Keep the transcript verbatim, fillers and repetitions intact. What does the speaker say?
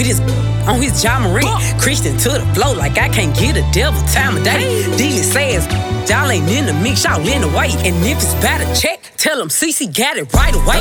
with his on his John Marie. Christian to the flow like I can't get a devil time of day. Dealing says, y'all ain't in the mix, y'all in the way. And if it's about a check, tell him C C got it right away.